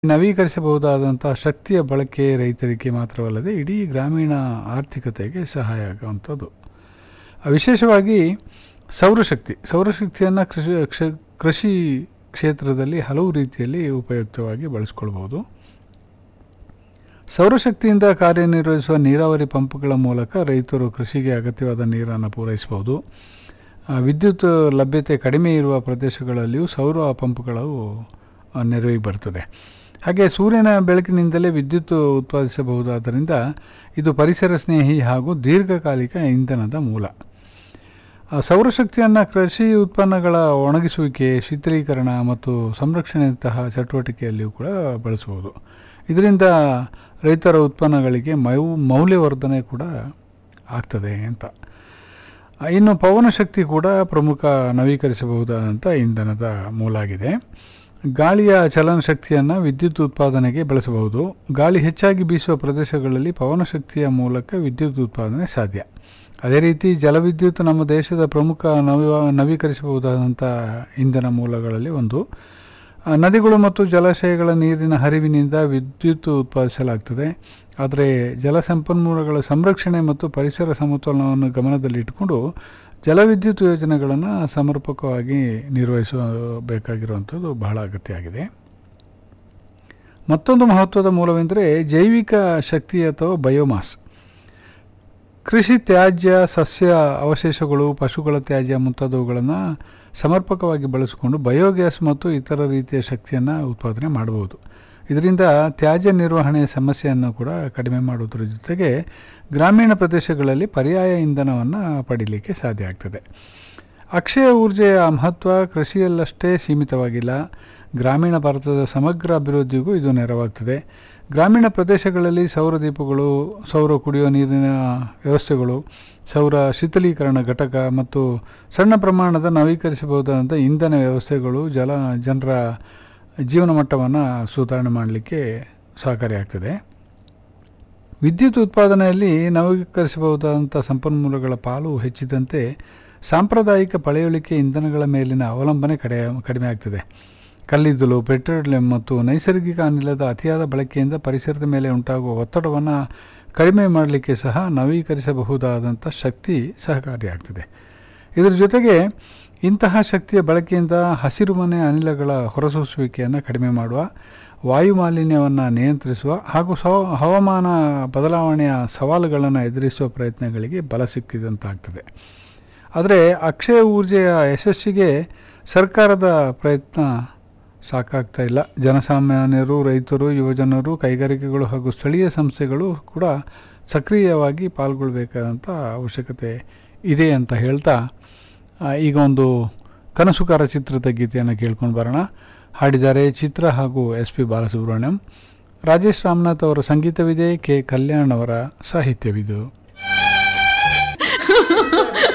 ನವೀಕರಿಸಬಹುದಾದಂಥ ಶಕ್ತಿಯ ಬಳಕೆ ರೈತರಿಗೆ ಮಾತ್ರವಲ್ಲದೆ ಇಡೀ ಗ್ರಾಮೀಣ ಆರ್ಥಿಕತೆಗೆ ಸಹಾಯ ಆಗುವಂಥದ್ದು. ವಿಶೇಷವಾಗಿ ಸೌರಶಕ್ತಿಯನ್ನು ಕೃಷಿ ಕ್ಷೇತ್ರದಲ್ಲಿ ಹಲವು ರೀತಿಯಲ್ಲಿ ಉಪಯುಕ್ತವಾಗಿ ಬಳಸ್ಕೊಳ್ಬೋದು. ಸೌರಶಕ್ತಿಯಿಂದ ಕಾರ್ಯನಿರ್ವಹಿಸುವ ನೀರಾವರಿ ಪಂಪ್ಗಳ ಮೂಲಕ ರೈತರು ಕೃಷಿಗೆ ಅಗತ್ಯವಾದ ನೀರನ್ನು ಪೂರೈಸಬಹುದು. ವಿದ್ಯುತ್ ಲಭ್ಯತೆ ಕಡಿಮೆ ಇರುವ ಪ್ರದೇಶಗಳಲ್ಲಿಯೂ ಸೌರ ಪಂಪ್ಗಳು ನೆರವಿಗೆ ಬರ್ತದೆ. ಹಾಗೆ ಸೂರ್ಯನ ಬೆಳಕಿನಿಂದಲೇ ವಿದ್ಯುತ್ ಉತ್ಪಾದಿಸಬಹುದಾದ್ದರಿಂದ ಇದು ಪರಿಸರ ಸ್ನೇಹಿ ಹಾಗೂ ದೀರ್ಘಕಾಲಿಕ ಇಂಧನದ ಮೂಲ. ಸೌರಶಕ್ತಿಯನ್ನು ಕೃಷಿ ಉತ್ಪನ್ನಗಳ ಒಣಗಿಸುವಿಕೆ, ಶೀತಲೀಕರಣ ಮತ್ತು ಸಂರಕ್ಷಣೆಯಂತಹ ಚಟುವಟಿಕೆಯಲ್ಲಿಯೂ ಕೂಡ ಬಳಸಬಹುದು. ಇದರಿಂದ ರೈತರ ಉತ್ಪನ್ನಗಳಿಗೆ ಮೌಲ್ಯವರ್ಧನೆ ಕೂಡ ಆಗ್ತದೆ ಅಂತ. ಇನ್ನು ಪವನಶಕ್ತಿ ಕೂಡ ಪ್ರಮುಖ ನವೀಕರಿಸಬಹುದಾದಂಥ ಇಂಧನದ ಮೂಲ ಆಗಿದೆ. ಗಾಳಿಯ ಚಲನಶಕ್ತಿಯನ್ನು ವಿದ್ಯುತ್ ಉತ್ಪಾದನೆಗೆ ಬಳಸಬಹುದು. ಗಾಳಿ ಹೆಚ್ಚಾಗಿ ಬೀಸುವ ಪ್ರದೇಶಗಳಲ್ಲಿ ಪವನಶಕ್ತಿಯ ಮೂಲಕ ವಿದ್ಯುತ್ ಉತ್ಪಾದನೆ ಸಾಧ್ಯ. ಅದೇ ರೀತಿ ಜಲವಿದ್ಯುತ್ ನಮ್ಮ ದೇಶದ ಪ್ರಮುಖ ನವೀಕರಿಸಬಹುದಾದಂಥ ಇಂಧನ ಮೂಲಗಳಲ್ಲಿ ಒಂದು. ನದಿಗಳು ಮತ್ತು ಜಲಾಶಯಗಳ ನೀರಿನ ಹರಿವಿನಿಂದ ವಿದ್ಯುತ್ ಉತ್ಪಾದಿಸಲಾಗ್ತದೆ. ಆದರೆ ಜಲಸಂಪನ್ಮೂಲಗಳ ಸಂರಕ್ಷಣೆ ಮತ್ತು ಪರಿಸರ ಸಮತೋಲನವನ್ನು ಗಮನದಲ್ಲಿಟ್ಟುಕೊಂಡು ಜಲವಿದ್ಯುತ್ ಯೋಜನೆಗಳನ್ನು ಸಮರ್ಪಕವಾಗಿ ನಿರ್ವಹಿಸಬೇಕಾಗಿರುವಂಥದ್ದು ಬಹಳ ಅಗತ್ಯ ಆಗಿದೆ. ಮತ್ತೊಂದು ಮಹತ್ವದ ಮೂಲವೆಂದರೆ ಜೈವಿಕ ಶಕ್ತಿ ಅಥವಾ ಬಯೋಮಾಸ್. ಕೃಷಿ ತ್ಯಾಜ್ಯ, ಸಸ್ಯ ಅವಶೇಷಗಳು, ಪಶುಗಳ ತ್ಯಾಜ್ಯ ಮುಂತಾದವುಗಳನ್ನು ಸಮರ್ಪಕವಾಗಿ ಬಳಸಿಕೊಂಡು ಬಯೋಗ್ಯಾಸ್ ಮತ್ತು ಇತರ ರೀತಿಯ ಶಕ್ತಿಯನ್ನು ಉತ್ಪಾದನೆ ಮಾಡಬಹುದು. ಇದರಿಂದ ತ್ಯಾಜ್ಯ ನಿರ್ವಹಣೆಯ ಸಮಸ್ಯೆಯನ್ನು ಕೂಡ ಕಡಿಮೆ ಮಾಡುವುದರ ಜೊತೆಗೆ ಗ್ರಾಮೀಣ ಪ್ರದೇಶಗಳಲ್ಲಿ ಪರ್ಯಾಯ ಇಂಧನವನ್ನು ಪಡೀಲಿಕ್ಕೆ ಸಾಧ್ಯ ಆಗ್ತದೆ. ಅಕ್ಷಯ ಊರ್ಜೆಯ ಮಹತ್ವ ಕೃಷಿಯಲ್ಲಷ್ಟೇ ಸೀಮಿತವಾಗಿಲ್ಲ, ಗ್ರಾಮೀಣ ಭಾರತದ ಸಮಗ್ರ ಅಭಿವೃದ್ಧಿಗೂ ಇದು ನೆರವಾಗ್ತದೆ. ಗ್ರಾಮೀಣ ಪ್ರದೇಶಗಳಲ್ಲಿ ಸೌರ ದೀಪಗಳು, ಸೌರ ಕುಡಿಯುವ ನೀರಿನ ವ್ಯವಸ್ಥೆಗಳು, ಸೌರ ಶೀತಲೀಕರಣ ಘಟಕ ಮತ್ತು ಸಣ್ಣ ಪ್ರಮಾಣದ ನವೀಕರಿಸಬಹುದಾದಂಥ ಇಂಧನ ವ್ಯವಸ್ಥೆಗಳು ಜನರ ಜೀವನ ಮಟ್ಟವನ್ನು ಸುಧಾರಣೆ ಮಾಡಲಿಕ್ಕೆ ಸಹಕಾರಿಯಾಗ್ತದೆ. ವಿದ್ಯುತ್ ಉತ್ಪಾದನೆಯಲ್ಲಿ ನವೀಕರಿಸಬಹುದಾದಂಥ ಸಂಪನ್ಮೂಲಗಳ ಪಾಲು ಹೆಚ್ಚಿದಂತೆ ಸಾಂಪ್ರದಾಯಿಕ ಪಳೆಯುಳಿಕೆ ಇಂಧನಗಳ ಮೇಲಿನ ಅವಲಂಬನೆ ಕಡಿಮೆ ಆಗ್ತದೆ. ಕಲ್ಲಿದ್ದಲು, ಪೆಟ್ರೋಲಿಯಂ ಮತ್ತು ನೈಸರ್ಗಿಕ ಅನಿಲದ ಅತಿಯಾದ ಬಳಕೆಯಿಂದ ಪರಿಸರದ ಮೇಲೆ ಉಂಟಾಗುವ ಒತ್ತಡವನ್ನು ಕಡಿಮೆ ಮಾಡಲಿಕ್ಕೆ ಸಹ ನವೀಕರಿಸಬಹುದಾದಂಥ ಶಕ್ತಿ ಸಹಕಾರಿಯಾಗ್ತದೆ. ಇದರ ಜೊತೆಗೆ ಇಂತಹ ಶಕ್ತಿಯ ಬಳಕೆಯಿಂದ ಹಸಿರುಮನೆ ಅನಿಲಗಳ ಹೊರಸೂಸುವಿಕೆಯನ್ನು ಕಡಿಮೆ ಮಾಡುವ, ವಾಯು ಮಾಲಿನ್ಯವನ್ನು ನಿಯಂತ್ರಿಸುವ ಹಾಗೂ ಹವಾಮಾನ ಬದಲಾವಣೆಯ ಸವಾಲುಗಳನ್ನು ಎದುರಿಸುವ ಪ್ರಯತ್ನಗಳಿಗೆ ಬಲ ಸಿಕ್ಕಿದಂತಾಗ್ತದೆ. ಆದರೆ ಅಕ್ಷಯ ಊರ್ಜೆಯ ಯಶಸ್ಸಿಗೆ ಸರ್ಕಾರದ ಪ್ರಯತ್ನ ಸಾಕಾಗ್ತಾ ಇಲ್ಲ. ಜನಸಾಮಾನ್ಯರು, ರೈತರು, ಯುವಜನರು, ಕೈಗಾರಿಕೆಗಳು ಹಾಗೂ ಸ್ಥಳೀಯ ಸಂಸ್ಥೆಗಳು ಕೂಡ ಸಕ್ರಿಯವಾಗಿ ಪಾಲ್ಗೊಳ್ಬೇಕಾದಂಥ ಅವಶ್ಯಕತೆ ಇದೆ ಅಂತ ಹೇಳ್ತಾ ಈಗ ಒಂದು ಕನಸುಕಾರ ಚಿತ್ರದ ಗೀತೆಯನ್ನು ಕೇಳ್ಕೊಂಡು ಬರೋಣ. ಹಾಡಿದ್ದಾರೆ ಚಿತ್ರ ಹಾಗೂ SP ಬಾಲಸುಬ್ರಹ್ಮಣ್ಯಂ. ರಾಜೇಶ್ ರಾಮನಾಥ್ ಅವರ ಸಂಗೀತವಿದೆ, ಕೆ ಕಲ್ಯಾಣ್ ಅವರ ಸಾಹಿತ್ಯವಿದು.